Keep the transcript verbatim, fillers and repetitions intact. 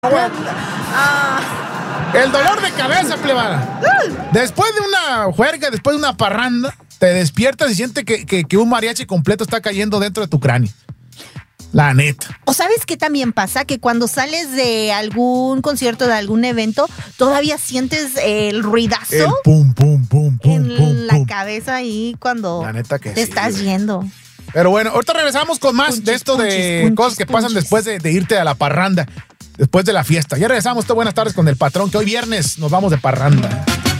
Ah. El dolor de cabeza, plebana. Después de una juerga, después de una parranda, te despiertas y sientes que, que, que un mariachi completo está cayendo dentro de tu cráneo. La neta. ¿O sabes qué también pasa? Que cuando sales de algún concierto, de algún evento, todavía sientes el ruidazo. El pum, pum, pum, pum, en pum, la pum. cabeza ahí cuando La neta que te sí, estás güey. yendo. Pero bueno, ahorita regresamos con más Punchis, de esto de punchis, punchis, cosas que pasan punchis. después de, de irte a la parranda, después de la fiesta. Ya regresamos. Buenas tardes con el patrón, que hoy viernes nos vamos de parranda.